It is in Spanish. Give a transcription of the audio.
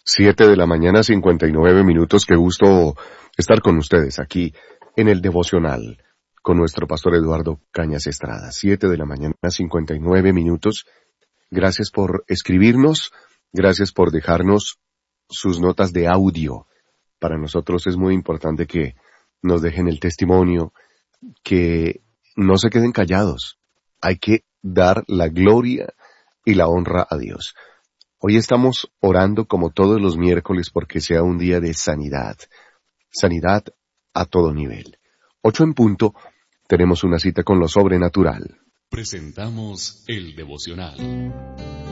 7 de la mañana, 59 minutos. Qué gusto estar con ustedes aquí en el devocional con nuestro pastor Eduardo Cañas Estrada. 7 de la mañana, 59 minutos. Gracias por escribirnos, gracias por dejarnos sus notas de audio. Para nosotros es muy importante que nos dejen el testimonio, que no se queden callados. Hay que dar la gloria y la honra a Dios. Hoy estamos orando como todos los miércoles porque sea un día de sanidad. Sanidad a todo nivel. 8 en punto, tenemos una cita con lo sobrenatural. Presentamos el devocional.